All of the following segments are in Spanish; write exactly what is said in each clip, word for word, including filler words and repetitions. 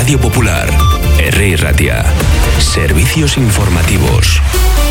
Radio Popular, Herri Ratia. Servicios informativos.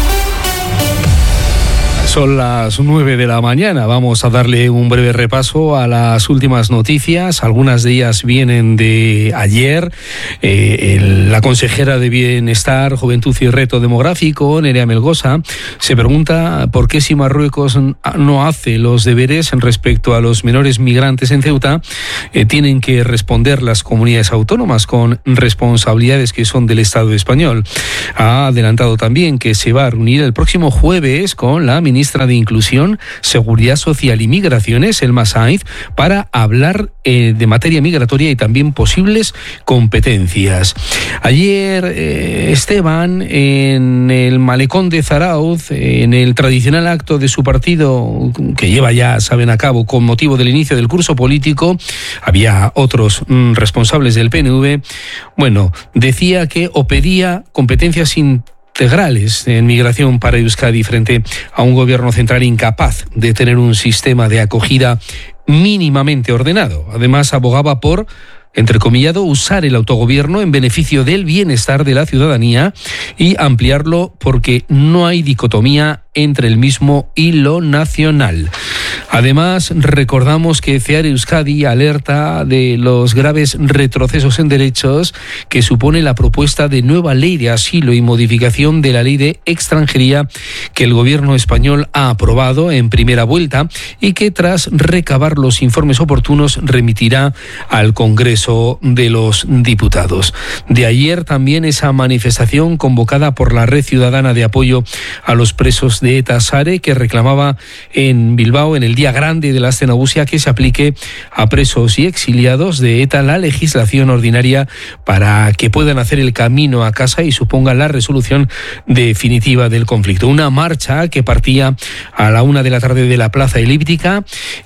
Son las nueve de la mañana. Vamos a darle un breve repaso a las últimas noticias. Algunas de ellas vienen de ayer. Eh, el, la consejera de Bienestar, Juventud y Reto Demográfico, Nerea Melgosa, se pregunta por qué si Marruecos no hace los deberes respecto a los menores migrantes en Ceuta, eh, tienen que responder las comunidades autónomas con responsabilidades que son del Estado español. Ha adelantado también que se va a reunir el próximo jueves con la ministra ministra de Inclusión, Seguridad Social y Migraciones, Elma Sainz, para hablar eh, de materia migratoria y también posibles competencias. Ayer, eh, Esteban, en el malecón de Zarauz, en el tradicional acto de su partido, que lleva ya, saben, a cabo con motivo del inicio del curso político, había otros mm, responsables del P N V, bueno, decía que o pedía competencias sin integrales en migración para Euskadi frente a un gobierno central incapaz de tener un sistema de acogida mínimamente ordenado. Además, abogaba por, entrecomillado, usar el autogobierno en beneficio del bienestar de la ciudadanía y ampliarlo porque no hay dicotomía entre el mismo y lo nacional. Además, recordamos que CEAR Euskadi alerta de los graves retrocesos en derechos que supone la propuesta de nueva ley de asilo y modificación de la ley de extranjería que el gobierno español ha aprobado en primera vuelta y que, tras recabar los informes oportunos, remitirá al Congreso de los Diputados. De ayer también esa manifestación convocada por la Red Ciudadana de Apoyo a los Presos de ETA Sare, que reclamaba en Bilbao, en el día grande de la Escenabusia, que se aplique a presos y exiliados de ETA la legislación ordinaria para que puedan hacer el camino a casa y suponga la resolución definitiva del conflicto. Una marcha que partía a la una de la tarde de la Plaza Elíptica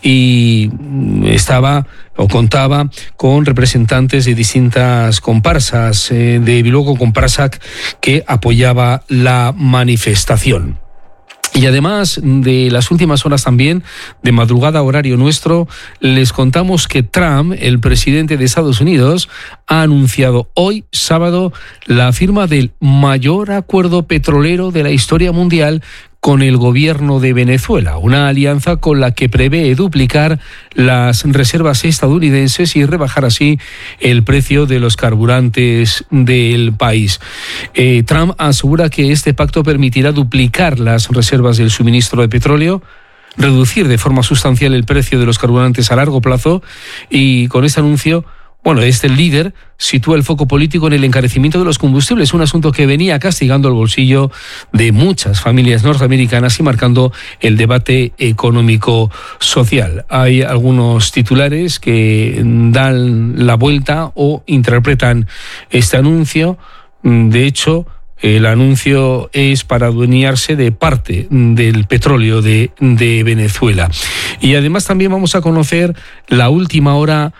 y estaba o contaba con representantes de distintas comparsas eh, de Bilbao Comparsac que apoyaba la manifestación. Y además de las últimas horas también, de madrugada horario nuestro, les contamos que Trump, el presidente de Estados Unidos, ha anunciado hoy, sábado, la firma del mayor acuerdo petrolero de la historia mundial con el gobierno de Venezuela, una alianza con la que prevé duplicar las reservas estadounidenses y rebajar así el precio de los carburantes del país. Eh, Trump asegura que este pacto permitirá duplicar las reservas del suministro de petróleo, reducir de forma sustancial el precio de los carburantes a largo plazo y con este anuncio, bueno, este líder sitúa el foco político en el encarecimiento de los combustibles, un asunto que venía castigando el bolsillo de muchas familias norteamericanas y marcando el debate económico-social. Hay algunos titulares que dan la vuelta o interpretan este anuncio. De hecho, el anuncio es para adueñarse de parte del petróleo de, de Venezuela. Y además también vamos a conocer la última hora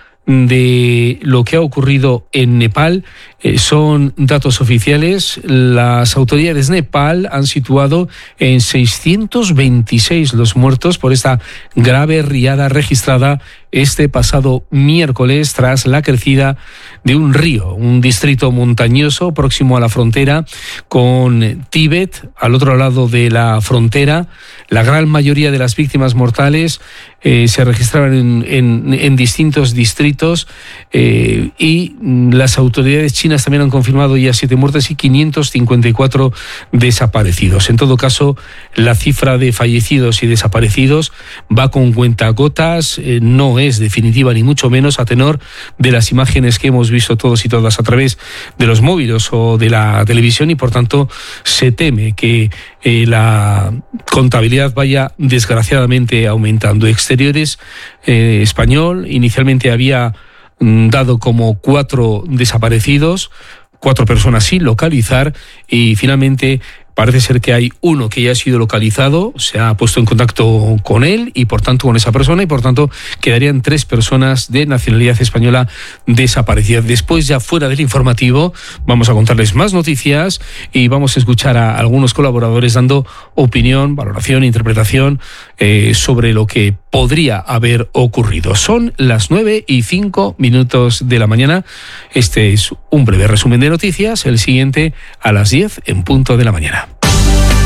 de lo que ha ocurrido en Nepal. Eh, son datos oficiales. Las autoridades de Nepal han situado en seiscientos veintiséis los muertos por esta grave riada registrada este pasado miércoles tras la crecida de un río, un distrito montañoso próximo a la frontera con Tíbet, al otro lado de la frontera. La gran mayoría de las víctimas mortales eh, se registraban en, en, en distintos distritos eh, y las autoridades chinas también han confirmado ya siete muertes y quinientos cincuenta y cuatro desaparecidos. En todo caso, la cifra de fallecidos y desaparecidos va con cuentagotas, eh, no es definitiva ni mucho menos a tenor de las imágenes que hemos visto todos y todas a través de los móviles o de la televisión y por tanto se teme que eh, la contabilidad vaya desgraciadamente aumentando. Exteriores eh, español inicialmente había mm, dado como cuatro desaparecidos, cuatro personas sin localizar y finalmente Parece ser que hay uno que ya ha sido localizado, se ha puesto en contacto con él y por tanto con esa persona, y por tanto quedarían tres personas de nacionalidad española desaparecidas. Después, ya fuera del informativo, vamos a contarles más noticias y vamos a escuchar a algunos colaboradores dando opinión, valoración, interpretación eh, sobre lo que podría haber ocurrido. Son las nueve y cinco minutos de la mañana. Este es un breve resumen de noticias, el siguiente a las diez en punto de la mañana.